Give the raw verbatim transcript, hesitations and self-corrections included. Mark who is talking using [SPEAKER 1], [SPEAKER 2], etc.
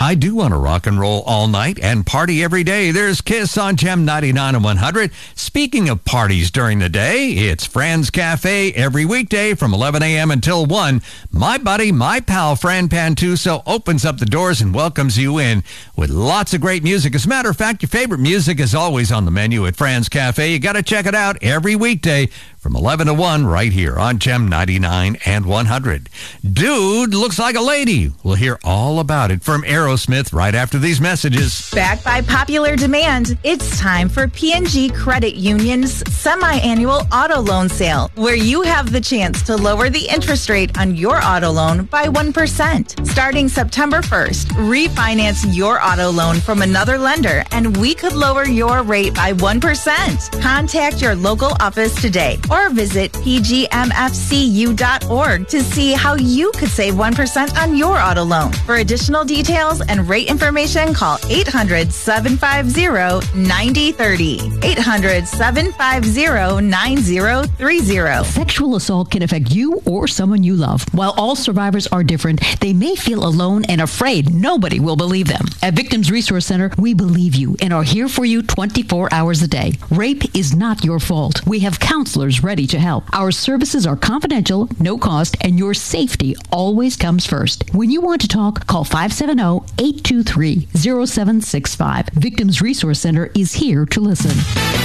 [SPEAKER 1] I do want to rock and roll all night and party every day. There's Kiss on Gem ninety-nine and one hundred. Speaking of parties during the day, it's Fran's Cafe every weekday from eleven a.m. until one. My buddy, my pal, Fran Pantuso opens up the doors and welcomes you in with lots of great music. As a matter of fact, your favorite music is always on the menu at Fran's Cafe. You got to check it out every weekday from eleven to one right here on Gem ninety-nine and one hundred. Dude looks like a lady. We'll hear all about it from Aerosmith right after these messages.
[SPEAKER 2] Backed by popular demand, it's time for P and G Credit Union's semi-annual auto loan sale, where you have the chance to lower the interest rate on your auto loan by one percent. Starting September first, refinance your auto loan from another lender, and we could lower your rate by one percent. Contact your local office today or visit p g m f c u dot org to see how you could save one percent on your auto loan. For additional details and rate information, call eight hundred, seven five zero, nine zero three zero. eight hundred, seven five zero, nine zero three zero.
[SPEAKER 3] Sexual assault can affect you or someone you love. While all survivors are different, they may feel alone and afraid nobody will believe them. At Victims Resource Center, we believe you and are here for you twenty-four hours a day. Rape is not your fault. We have counselors ready to help. Our services are confidential, no cost, and your safety always comes first. When you want to talk, call five seven zero, eight two three, zero seven six five. Victims Resource Center is here to listen.